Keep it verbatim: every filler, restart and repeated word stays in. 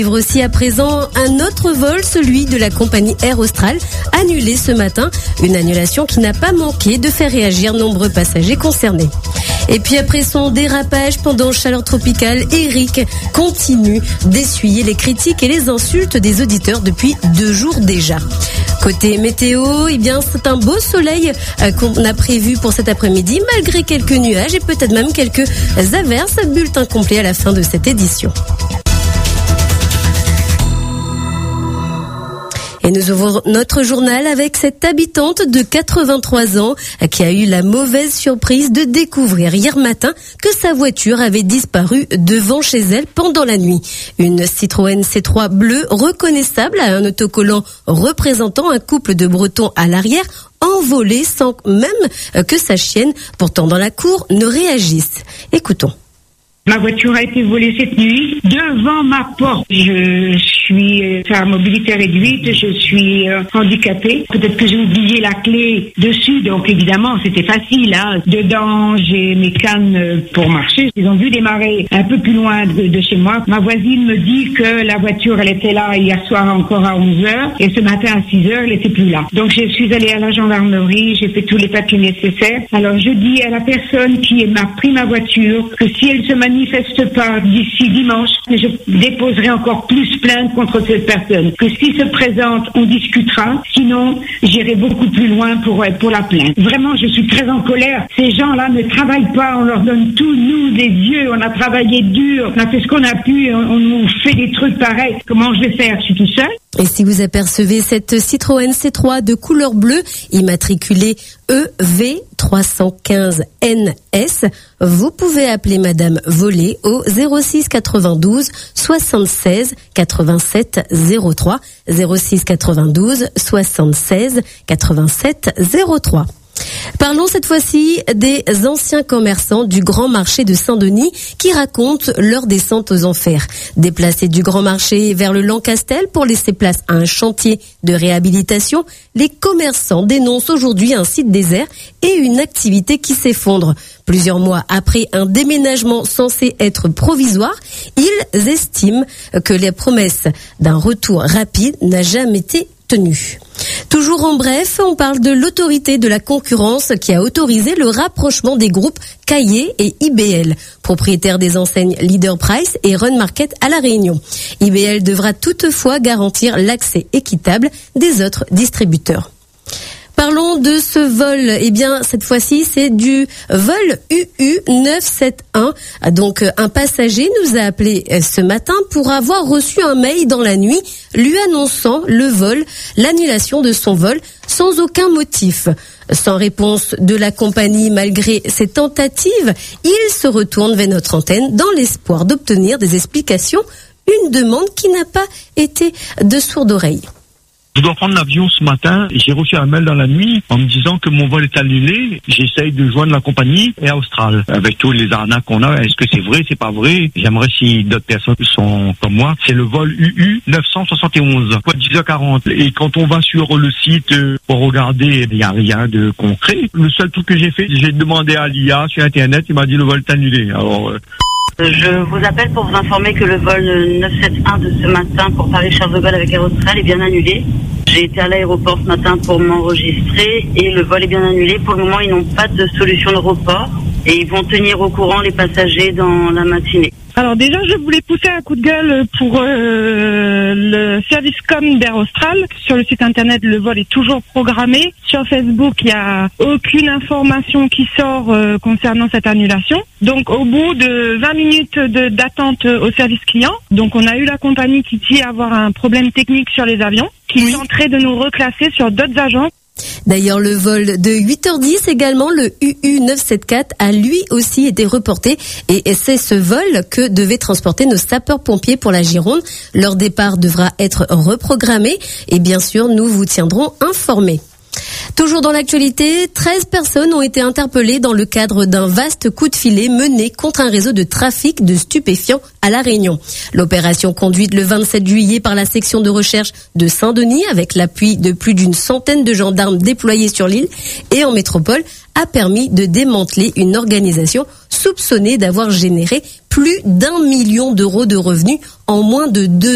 Aussi à présent un autre vol, celui de la compagnie Air Austral, annulé ce matin. Une annulation qui n'a pas manqué de faire réagir nombreux passagers concernés. Et puis après son dérapage pendant chaleur tropicale, Eric continue d'essuyer les critiques et les insultes des auditeurs depuis deux jours déjà. Côté météo, eh bien c'est un beau soleil qu'on a prévu pour cet après-midi, malgré quelques nuages et peut-être même quelques averses. Bulletin complet à la fin de cette édition. Et nous ouvrons notre journal avec cette habitante de quatre-vingt-trois ans qui a eu la mauvaise surprise de découvrir hier matin que sa voiture avait disparu devant chez elle pendant la nuit. Une Citroën C trois bleue reconnaissable à un autocollant représentant un couple de Bretons à l'arrière, envolée sans même que sa chienne, pourtant dans la cour, ne réagisse. Écoutons. Ma voiture a été volée cette nuit devant ma porte. Je suis à mobilité réduite, je suis euh, handicapée. Peut-être que j'ai oublié la clé dessus, donc évidemment c'était facile. Hein. Dedans j'ai mes cannes pour marcher. Ils ont dû démarrer un peu plus loin de, de chez moi. Ma voisine me dit que la voiture elle était là hier soir encore à onze heures et ce matin à six heures elle était plus là. Donc je suis allée à la gendarmerie, j'ai fait tous les papiers nécessaires. Alors je dis à la personne qui m'a pris ma voiture que si elle se manifeste pas d'ici dimanche, je déposerai encore plus plainte contre cette personne. Que s'il se présente, on discutera. Sinon, j'irai beaucoup plus loin pour, pour la plainte. Vraiment, je suis très en colère. Ces gens-là ne travaillent pas. On leur donne tout, nous, des yeux. On a travaillé dur. On a fait ce qu'on a pu. On, on nous fait des trucs pareils. Comment je vais faire? Je suis tout seul. Et si vous apercevez cette Citroën C trois de couleur bleue, immatriculée E V trois cent quinze N S, vous pouvez appeler Madame Volée au zéro six quatre-vingt-douze soixante-seize quatre-vingt-sept zéro trois, zéro six quatre-vingt-douze soixante-seize quatre-vingt-sept zéro trois. Parlons cette fois-ci des anciens commerçants du Grand Marché de Saint-Denis qui racontent leur descente aux enfers. Déplacés du Grand Marché vers le Lancastel pour laisser place à un chantier de réhabilitation, les commerçants dénoncent aujourd'hui un site désert et une activité qui s'effondre. Plusieurs mois après un déménagement censé être provisoire, ils estiment que les promesses d'un retour rapide n'a jamais été tenues. Toujours en bref, on parle de l'autorité de la concurrence qui a autorisé le rapprochement des groupes Caillé et I B L, propriétaires des enseignes Leader Price et Run Market à La Réunion. I B L devra toutefois garantir l'accès équitable des autres distributeurs. Parlons de ce vol. Eh bien, cette fois-ci, c'est du vol U U neuf sept un. Donc, un passager nous a appelé ce matin pour avoir reçu un mail dans la nuit lui annonçant le vol, l'annulation de son vol sans aucun motif. Sans réponse de la compagnie malgré ses tentatives, il se retourne vers notre antenne dans l'espoir d'obtenir des explications. Une demande qui n'a pas été de sourde oreille. Je dois prendre l'avion ce matin. J'ai reçu un mail dans la nuit en me disant que mon vol est annulé. J'essaye de joindre la compagnie Air Austral. Avec tous les arnaques qu'on a, est-ce que c'est vrai, c'est pas vrai? J'aimerais si d'autres personnes sont comme moi. C'est le vol U U neuf cent soixante et onze, dix heures quarante. Et quand on va sur le site pour regarder, il n'y a rien de concret. Le seul truc que j'ai fait, j'ai demandé à l'I A sur Internet, il m'a dit le vol est annulé. Alors... Euh... Je vous appelle pour vous informer que le vol neuf sept un de ce matin pour Paris-Charles de Gaulle avec Air Austral est bien annulé. J'ai été à l'aéroport ce matin pour m'enregistrer et le vol est bien annulé. Pour le moment, ils n'ont pas de solution de report et ils vont tenir au courant les passagers dans la matinée. Alors déjà, je voulais pousser un coup de gueule pour euh, le service com d'Air Austral. Sur le site internet, le vol est toujours programmé. Sur Facebook, il n'y a aucune information qui sort euh, concernant cette annulation. Donc au bout de vingt minutes de, d'attente au service client, donc on a eu la compagnie qui dit avoir un problème technique sur les avions, qui oui. tenterait de nous reclasser sur d'autres agences. D'ailleurs, le vol de huit heures dix également, le U U neuf sept quatre, a lui aussi été reporté et c'est ce vol que devaient transporter nos sapeurs-pompiers pour la Gironde. Leur départ devra être reprogrammé et bien sûr, nous vous tiendrons informés. Toujours dans l'actualité, treize personnes ont été interpellées dans le cadre d'un vaste coup de filet mené contre un réseau de trafic de stupéfiants à La Réunion. L'opération conduite le vingt-sept juillet par la section de recherche de Saint-Denis avec l'appui de plus d'une centaine de gendarmes déployés sur l'île et en métropole a permis de démanteler une organisation soupçonnée d'avoir généré plus d'un million d'euros de revenus en moins de deux